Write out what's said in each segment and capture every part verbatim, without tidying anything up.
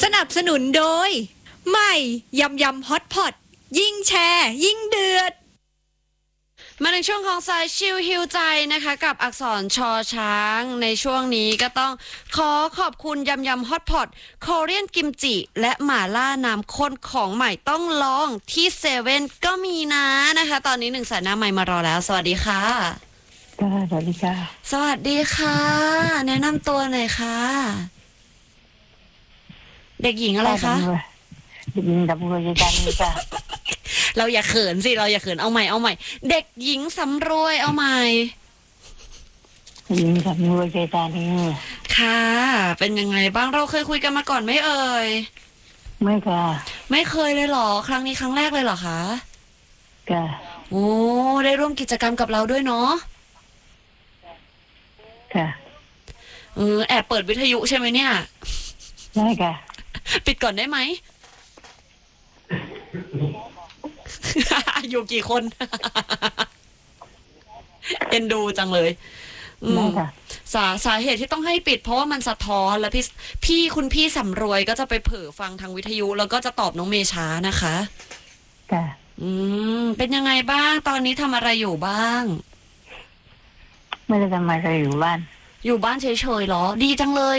นับสนุนโดยใหม่ยำยำฮอตพอตยิ่งแชร์ยิ่งเดือดมาในช่วงของสายชิลฮิวใจนะคะกับอักษรชอช้างในช่วงนี้ก็ต้องขอขอบคุณยำยำฮอตพอตโคเรียนกิมจิและหม่าล่าน้ำข้นของใหม่ต้องลองที่เซเว่นก็มีนะนะคะตอนนี้หนึ่งสายหน้าใหม่มารอแล้วสวัสดีค่ะค่ะสวัสดีค่ะสวัสดีค่ะแนะนำตัวหน่อยค่ะเด็กหญิงอะไรคะเด็กหญิงกับมือจันจ้ะเราอย่าเขินสิเราอย่าเขินเอาใหม่เอาใหม่เด็กหญิงสำรวยเอาใหม่เด็กหญิงกับมือจันนี่ค่ะเป็นยังไงบ้างเราเคยคุยกันมาก่อนไหมเอ่ยไม่ค่ะไม่เคยเลยเหรอครั้งนี้ครั้งแรกเลยเหรอคะค่ะโอ้ได้ร่วมกิจกรรมกับเราด้วยเนาะค่ะเออแอบเปิดวิทยุใช่ไหมเนี่ยใช่ค่ะปิดก่อนได้ไหม อยู่กี่คน เอ็นดูจังเลยสาสาเหตุที่ต้องให้ปิดเพราะว่ามันสะท้อนแล้วพี่พี่คุณพี่สำรวยก็จะไปเผลอฟังทางวิทยุแล้วก็จะตอบน้องเมช้านะคะค่ะอืมเป็นยังไงบ้างตอนนี้ทำอะไรอยู่บ้างไม่ได้ทำอะไรอยู่บ้านอยู่บ้านเฉยๆหรอดีจังเลย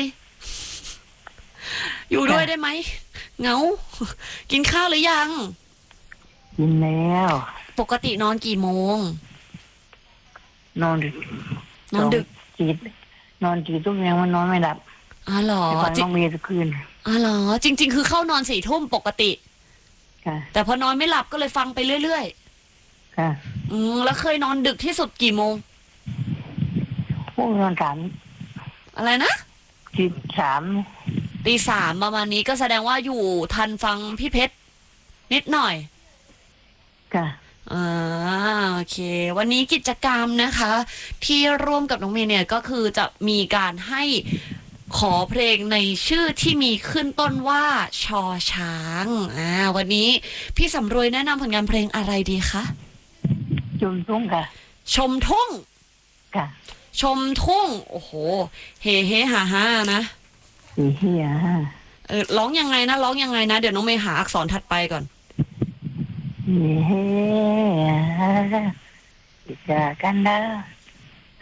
อยู่ด้วยได้ไหมเหงากินข้าวหรือยังกินแล้วปกตินอนกี่โมงนอนดึกนอนดึกจีดนอนจีดทุกอย่างมันนอนไม่หลับอ๋อเหรอฟังน้องเมย์ทุกคืนอ๋อเหรอจริงๆคือเข้านอนสี่ทุ่มปกติค่ะแต่พอนอนไม่หลับก็เลยฟังไปเรื่อยๆค่ะอืมแล้วเคยนอนดึกที่สุดกี่โมงโอ้นอนสามอะไรนะจีดสามตีสามประมาณนี้ก็แสดงว่าอยู่ทันฟังพี่เพชรนิดหน่อยค่ะอ่าโอเควันนี้กิจกรรมนะคะที่ร่วมกับน้องเมย์เนี่ยก็คือจะมีการให้ขอเพลงในชื่อที่มีขึ้นต้นว่าชอช้างอ่าวันนี้พี่สำรวยแนะนำผลงานเพลงอะไรดีคะชมทุ่งค่ะชมทุ่งค่ะชมทุ่งโอ้โหเฮเฮฮ่าฮ่านะเฮเฮฮ่าเออร้องยังไงนะร้องยังไงนะเดี๋ยวน้องเมย์หาอักษรถัดไปก่อนเฮเฮฮ่าจากกันดา